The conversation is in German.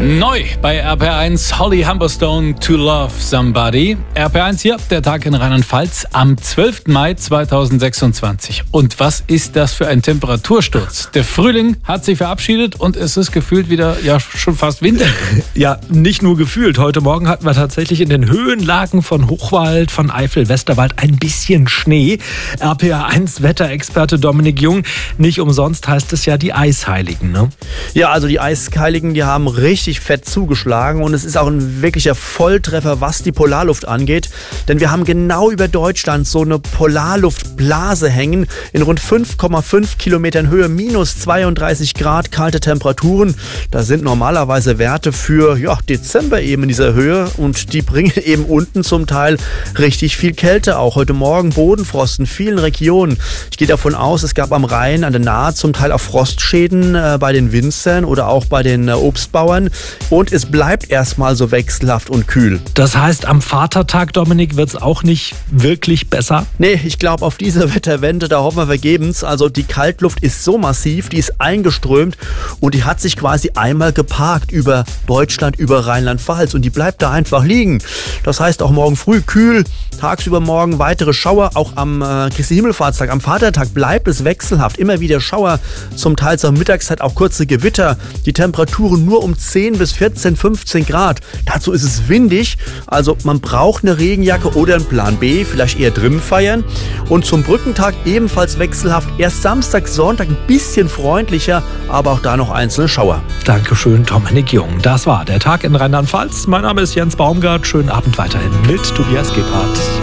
Neu bei RPR1 Holly Humberstone To Love Somebody. RPR1 hier, der Tag in Rheinland-Pfalz am 12. Mai 2026. Und was ist das für ein Temperatursturz? Der Frühling hat sich verabschiedet und es ist gefühlt wieder, ja, schon fast Winter. Ja, nicht nur gefühlt. Heute Morgen hatten wir tatsächlich in den Höhenlagen von Hochwald, von Eifel, Westerwald ein bisschen Schnee. RPR1 Wetterexperte Dominik Jung. Nicht umsonst heißt es ja die Eisheiligen, ne? Ja, also die Eisheiligen, die haben richtig fett zugeschlagen und es ist auch ein wirklicher Volltreffer, was die Polarluft angeht. Denn wir haben genau über Deutschland so eine Polarluftblase hängen in rund 5,5 Kilometern Höhe, minus 32 Grad kalte Temperaturen. Da sind normalerweise Werte für Dezember eben in dieser Höhe und die bringen eben unten zum Teil richtig viel Kälte. Auch heute Morgen Bodenfrost in vielen Regionen. Ich gehe davon aus, es gab am Rhein, an der Nahe zum Teil auch Frostschäden bei den Winzern oder auch bei den Obstbauern. Und es bleibt erstmal so wechselhaft und kühl. Das heißt, am Vatertag, Dominik, wird es auch nicht wirklich besser? Nee, ich glaube, auf diese Wetterwende, da hoffen wir vergebens. Also die Kaltluft ist so massiv, die ist eingeströmt und die hat sich quasi einmal geparkt über Deutschland, über Rheinland-Pfalz und die bleibt da einfach liegen. Das heißt auch morgen früh kühl, tagsüber morgen weitere Schauer, auch am Christi Himmelfahrtstag, am Vatertag bleibt es wechselhaft. Immer wieder Schauer, zum Teil zur Mittagszeit auch kurze Gewitter. Die Temperaturen nur um 10 bis 14, 15 Grad. Dazu ist es windig, also man braucht eine Regenjacke oder einen Plan B, vielleicht eher drinnen feiern. Und zum Brückentag ebenfalls wechselhaft. Erst Samstag, Sonntag ein bisschen freundlicher, aber auch da noch einzelne Schauer. Dankeschön, Dominik Jung. Das war der Tag in Rheinland-Pfalz. Mein Name ist Jens Baumgart. Schönen Abend weiterhin mit Tobias Gebhardt.